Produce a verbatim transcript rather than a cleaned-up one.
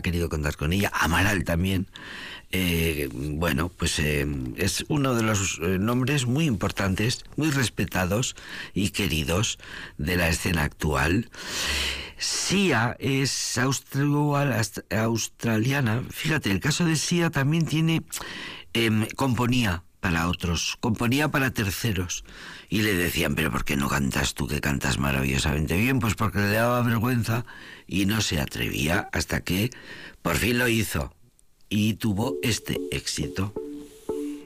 querido contar con ella. Amaral también. Eh, bueno, pues eh, es uno de los eh, nombres muy importantes, muy respetados y queridos de la escena actual. Sia es austro- australiana. Fíjate, el caso de Sia también tiene... Eh, componía para otros, componía para terceros. Y le decían, pero ¿por qué no cantas tú, que cantas maravillosamente bien? Pues porque le daba vergüenza y no se atrevía, hasta que por fin lo hizo y tuvo este éxito.